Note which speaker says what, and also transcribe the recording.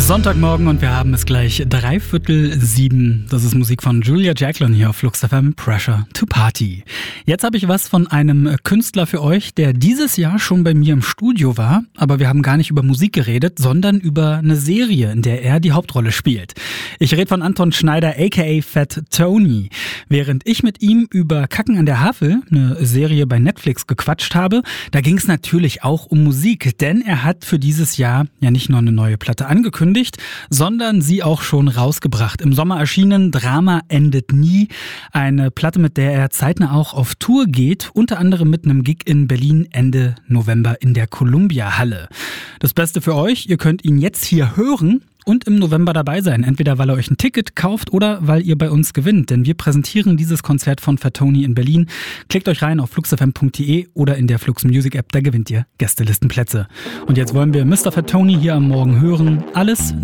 Speaker 1: Sonntagmorgen und wir haben es gleich 6:45. Das ist Musik von Julia Jacklin hier auf Flux FM, Pressure to Party. Jetzt habe ich was von einem Künstler für euch, der dieses Jahr schon bei mir im Studio war, aber wir haben gar nicht über Musik geredet, sondern über eine Serie, in der er die Hauptrolle spielt. Ich rede von Anton Schneider aka Fat Tony. Während ich mit ihm über Kacken an der Havel, eine Serie bei Netflix, gequatscht habe, da ging es natürlich auch um Musik, denn er hat für dieses Jahr ja nicht nur eine neue Platte angekündigt, sondern sie auch schon rausgebracht. Im Sommer erschienen Drama endet nie. Eine Platte, mit der er zeitnah auch auf Tour geht, unter anderem mit einem Gig in Berlin Ende November in der Columbia Halle. Das Beste für euch, ihr könnt ihn jetzt hier hören und im November dabei sein. Entweder weil ihr euch ein Ticket kauft oder weil ihr bei uns gewinnt. Denn wir präsentieren dieses Konzert von Fat Tony in Berlin. Klickt euch rein auf fluxfm.de oder in der Flux Music App, da gewinnt ihr Gästelistenplätze. Und jetzt wollen wir Mr. Fat Tony hier am Morgen hören. Alles